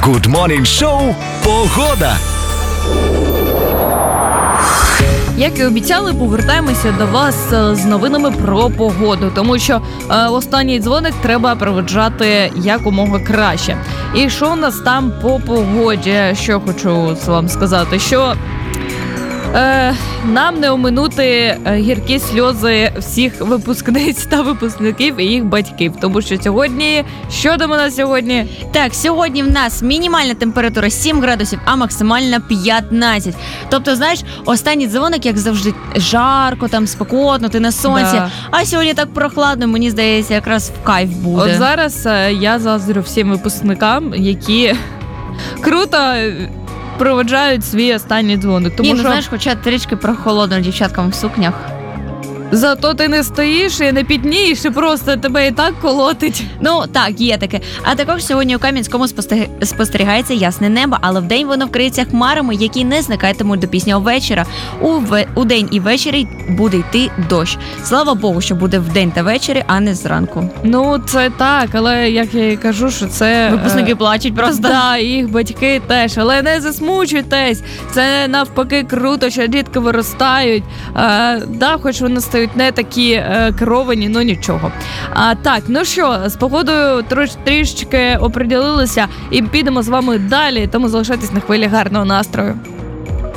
Good Morning Show «Погода». Як і обіцяли, повертаємося до вас з новинами про погоду, тому що останній дзвоник треба проведжати якомога краще. І що у нас там по погоді? Що хочу вам сказати, що нам не оминути гіркі сльози всіх випускниць та випускників і їх батьків, тому що сьогодні, що там у нас сьогодні? Так, сьогодні в нас мінімальна температура 7 градусів, а максимальна 15. Тобто, знаєш, останній дзвоник, як завжди, жарко, там спекотно, ти на сонці. Да. А сьогодні так прохладно, мені здається, якраз в кайф буде. От зараз я заздрю всім випускникам, які круто проведжають свій останній дзвоник. Тому Ні, ну що знаєш, хоча трішки прохолодно дівчаткам в сукнях. зато ти не стоїш і не пітнієш, і просто тебе і так колотить. Ну, так, є таке. А також сьогодні у Кам'янському спостерігається ясне небо, але вдень воно вкриється хмарами, які не зникатимуть до пізнього вечора. У день і ввечері буде йти дощ. Слава Богу, що буде вдень та ввечері, а не зранку. Ну, це так, але як я і кажу, що це... Випускники плачуть просто. Да, і їх батьки теж, але не засмучуйтесь. Це навпаки круто, що дітки виростають. Да, хоч вони стають не такі керовані, ну нічого. Так, ну що, з погодою трішечки оприділилися і підемо з вами далі, тому залишайтесь на хвилі гарного настрою.